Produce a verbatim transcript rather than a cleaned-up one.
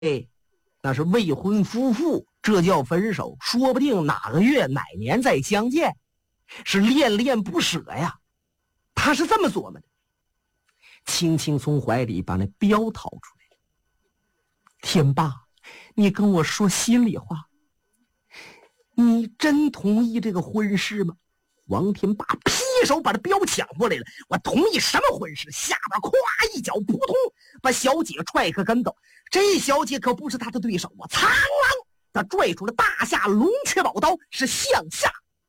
哎，那是未婚夫妇，这叫分手，说不定哪个月哪年再相见，是恋恋不舍呀。他是这么琢磨的，轻轻从怀里把那镖掏出来。天霸，你跟我说心里话，你真同意这个婚事吗？王天霸劈手把这镖抢过来了。我同意什么婚事？下巴咵一脚，扑通把小姐踹个跟头。这小姐可不是他的对手啊！苍啷，他拽出了大夏龙雀宝刀，是向下